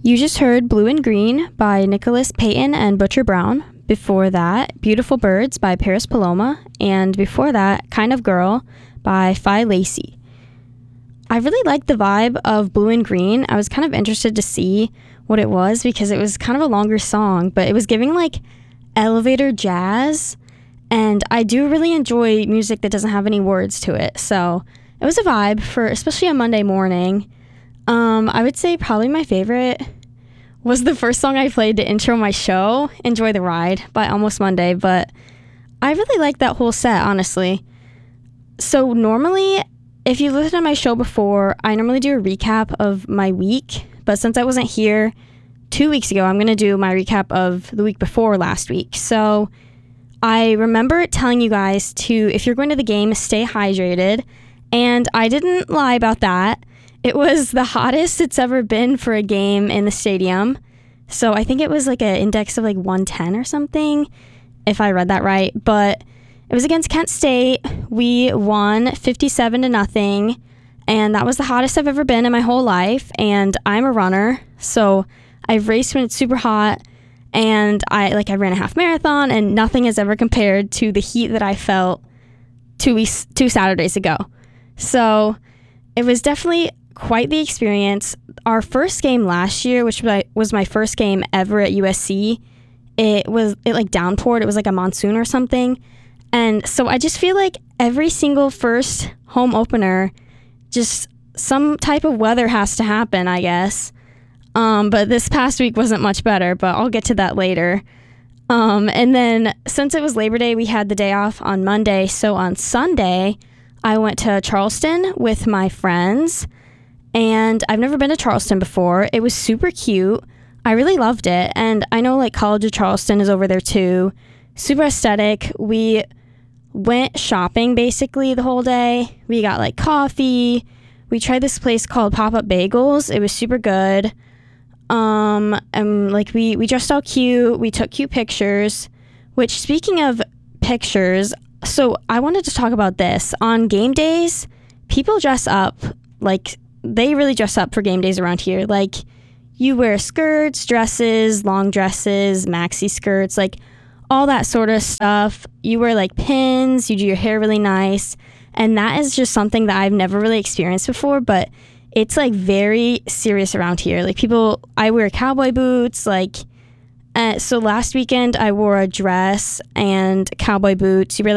You just heard Blue and Green by Nicholas Payton and Butcher Brown. Before that, Beautiful Birds by Paris Paloma. And before that, Kind of Girl by Phi Lacey. I really liked the vibe of Blue and Green. I was kind of interested to see what it was because it was kind of a longer song, but it was giving like elevator jazz. And I do really enjoy music that doesn't have any words to it. So it was a vibe for especially a Monday morning. I would say probably my favorite was the first song I played to intro my show, Enjoy the Ride by Almost Monday, but I really liked that whole set, honestly. So normally, if you listened to my show before, I normally do a recap of my week, but since I wasn't here 2 weeks ago, I'm going to do my recap of the week before last week. So I remember telling you guys to, if you're going to the game, stay hydrated, and I didn't lie about that. It was the hottest it's ever been for a game in the stadium. So I think it was like an index of like 110 or something, if I read that right. But it was against Kent State. We won 57-0. And that was the hottest I've ever been in my whole life. And I'm a runner. So I've raced when it's super hot. And I ran a half marathon. And nothing has ever compared to the heat that I felt two Saturdays ago. So it was definitely quite the experience. Our first game last year, which was my first game ever at USC, it like downpoured. It was like a monsoon or something. And so I just feel like every single first home opener, just some type of weather has to happen, I guess. But this past week wasn't much better, but I'll get to that later. And then since it was Labor Day, we had the day off on Monday. So on Sunday, I went to Charleston with my friends. And I've never been to Charleston before. It was super cute. I really loved it. And I know like College of Charleston is over there too. Super aesthetic. We went shopping basically the whole day. We got like coffee. We tried this place called Pop-Up Bagels. It was super good. And like we dressed all cute. We took cute pictures. Which, speaking of pictures, so I wanted to talk about this. On game days, people dress up like they really dress up for game days around here. Like, you wear skirts, dresses, long dresses, maxi skirts, like all that sort of stuff. You wear like pins, you do your hair really nice. And that is just something that I've never really experienced before, but it's like very serious around here. Like I wear cowboy boots, like, so last weekend I wore a dress and cowboy boots. You wear